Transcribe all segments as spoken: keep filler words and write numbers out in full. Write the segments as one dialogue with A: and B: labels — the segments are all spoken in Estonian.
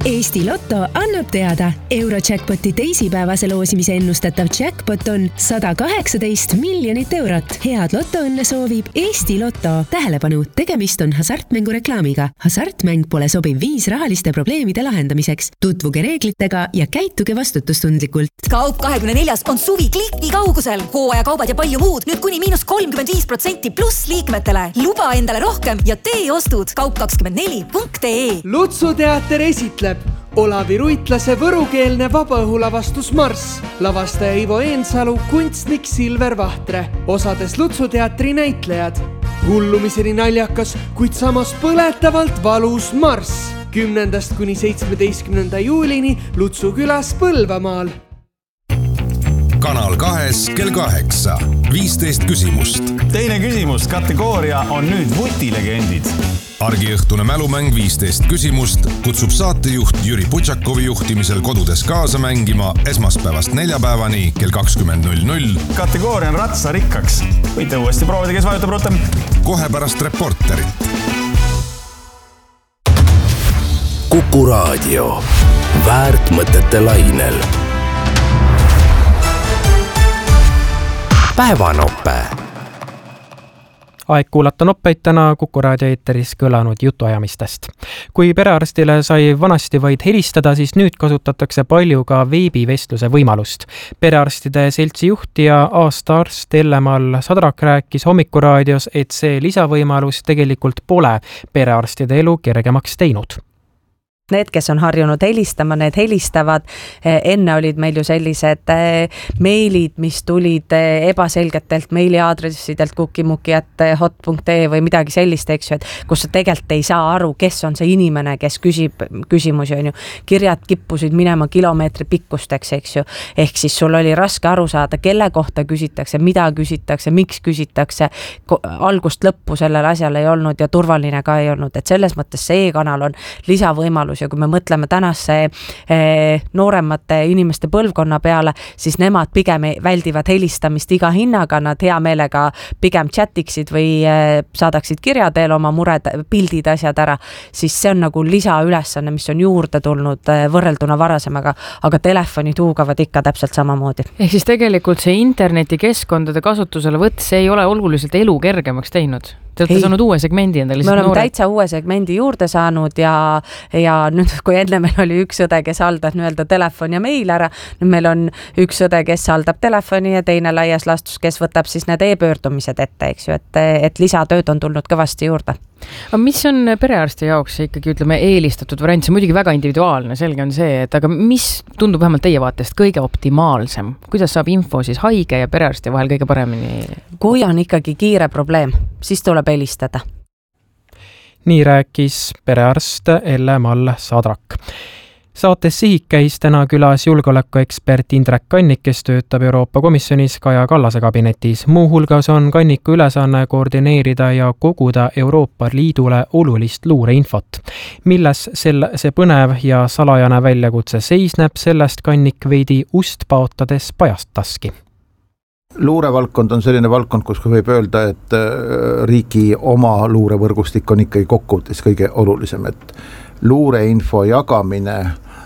A: Eesti Lotto annab teada. Eurojackpoti teisipäevase loosimise ennustatav jackpot on sada kaheksateist miljonit eurot. Head Lottoõnne soovib Eesti Lotto. Tähelepanu, tegemist on hasartmängureklaamiga. Hasartmäng pole sobiv viis rahaliste probleemide lahendamiseks. Tutvuge reeglitega ja käituge vastutustundlikult.
B: Kaup kahekümne neljas on suvi kliki kaugusel. Hooaja kaubad ja palju muud. Nüüd kuni miinus kolmkümmend viis protsenti pluss liikmetele. Luba endale rohkem ja tee ostud. kaup kakskümmend neli punkt ee.
C: Lutsu teater esitleb Olavi Ruitlase võrukeelne vabaõhulavastus Marss. Lavastaja Ivo Eensalu, kunstnik Silver Vahtre. Osades Lutsu teatri näitlejad. Hullumiseni naljakas, kuid samas põletavalt valus Marss. kümnendast kuni seitsmeteistkümnenda juulini Lutsu külas Põlvamaal.
D: Kanal kahes kell kaheksa. viisteist küsimust.
E: Teine küsimus kategooria on nüüd vutilegendid.
D: Argiõhtune mälumäng viisteist küsimust kutsub saatejuht Jüri Putšakovi juhtimisel kodudes kaasa mängima esmaspäevast neljapäevani kell kakskümmend null null.
E: Kategooria on ratsarikkaks. Võite uuesti proovida, kes vajutab rohkem.
D: Kohe pärast reporterit.
F: Kuku Raadio. Väärt mõtete lainel. Päevanoppe.
G: Aeg kuulata noppeid täna Kuku Raadio eeteris kõlanud jutuajamistest. Kui perearstile sai vanasti vaid helistada, siis nüüd kasutatakse palju ka veebivestluse võimalust. Perearstide seltsi juht ja aastaarst Elle-Mall Sadrak rääkis Hommikuraadios, et see lisavõimalus tegelikult pole perearstide elu kergemaks teinud.
H: Need, kes on harjunud helistama, need helistavad. Enne olid meil ju sellised meilid, mis tulid ebaselgetelt meiliaadressidelt kukimuki at hot punkt ee või midagi sellist, eks ju, et kus sa tegelikult ei saa aru, kes on see inimene, kes küsib küsimusi, on ju. Kirjad kippusid minema kilomeetri pikkusteks, eks ju. Ehk siis sul oli raske aru saada, kelle kohta küsitakse, mida küsitakse, miks küsitakse. Algust lõppu sellel asjal ei olnud ja turvaline ka ei olnud. Et selles mõttes see e-kanal on lisavõimalus. Ja kui me mõtleme tänasse eh, nooremate inimeste põlvkonna peale, siis nemad pigem väldivad helistamist iga hinnaga, nad hea meelega pigem chatiksid või eh, saadaksid kirjadeel oma mured, pildid, asjad ära, siis see on nagu lisaülesanne, mis on juurde tulnud eh, võrrelduna varasemaga, aga telefonid huugavad ikka täpselt samamoodi.
I: Ehk siis tegelikult see internetikeskkondade kasutusele võtt, see ei ole oluliselt elu kergemaks teinud. Te olete saanud uue segmendi endale.
H: Me oleme noored. Täitsa uue segmendi juurde saanud ja, ja nüüd, kui enne meil oli üks õde, kes haldab nii-öelda telefon ja meil ära, nüüd meil on üks õde, kes haldab telefoni ja teine laias lastus, kes võtab siis need e-pöördumised ette, eks ju, et, et lisatööd on tulnud kõvasti juurde.
I: Aga mis on perearsti jaoks ikkagi, ütleme, eelistatud variant? See muidugi väga individuaalne, selge on see, et aga mis tundub vähemalt teie vaatest kõige optimaalsem? Kuidas saab info siis haige ja perearsti vahel kõige paremini?
H: Kui on ikkagi kiire probleem, siis tuleb helistada.
G: Nii rääkis perearst Elle-Mall Sadrak. Saates Sihik käis täna külas julgeolekuekspert Indrek Kannik, kes töötab Euroopa Komisjonis Kaja Kallase kabinetis. Muuhulgas on Kanniku ülesanne koordineerida ja koguda Euroopa Liidule olulist luureinfot. Milles sel, see põnev ja salajane väljakutse seisneb, sellest Kannik veidi ust paotades pajastaski.
J: Luurevaldkond on selline valdkond, kus võib öelda, et riigi oma luurevõrgustik on ikkagi kokkuvõttes kõige olulisem, et luureinfo jagamine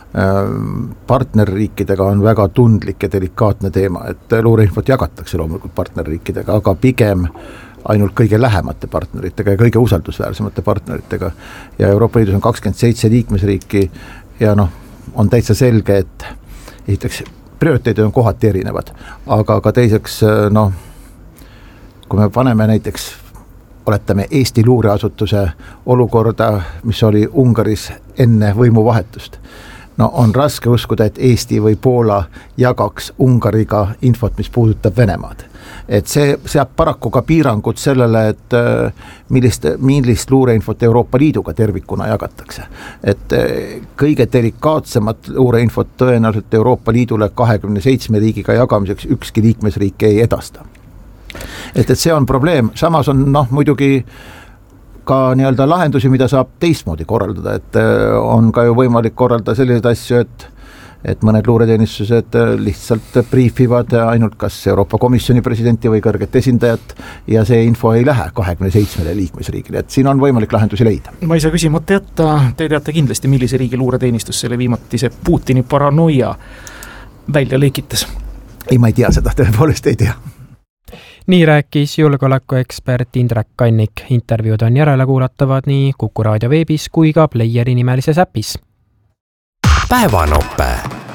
J: partnerriikidega on väga tundlik ja delikaatne teema, et luureinfot jagatakse loomulikult partnerriikidega, aga pigem ainult kõige lähemate partneritega ja kõige usaldusväärsemate partneritega. Ja Euroopa Liidus on kakskümmend seitse liikmesriiki ja noh, on täitsa selge, et esiteks prioriteedid on kohati erinevad, aga ka teiseks, noh, kui me paneme näiteks oletame Eesti luureasutuse olukorda, mis oli Ungaris enne võimuvahetust. No on raske uskuda, et Eesti või Poola jagaks Ungariga infot, mis puudutab Venemaad. Et see seab paraku ka piirangud sellele, et millist, millist luureinfot Euroopa Liiduga tervikuna jagatakse. Et kõige delikaatsemat luureinfot tõenäoliselt Euroopa Liidule kahekümne seitsme riigiga jagamiseks ükski liikmesriik ei edasta. Et, et see on probleem. Samas on noh, muidugi ka nii-öelda lahendusi, mida saab teistmoodi korraldada, et on ka ju võimalik korraldada selliseid asju, et et mõned luureteenistused lihtsalt briifivad ainult kas Euroopa Komisjoni presidenti või kõrget esindajat ja see info ei lähe kahekümne seitsmele liikmesriigile, et siin on võimalik lahendusi leida.
K: Ma ei saa küsimata jätta, te teate kindlasti, millise riigi luureteenistus selle viimati see Putini paranoia välja leikitas.
J: Ei, ma ei tea seda, tõepoolest ei tea.
G: Nii rääkis julgeolekuekspert Indrek Kannik. Intervjuud on järele kuulatavad nii Kuku Raadio veebis kui ka Playeri nimelises äpis.
F: Päevanope.